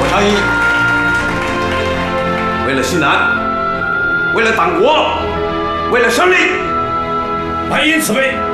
倡议，为了西南，为了党国，为了胜利， 本因此辈。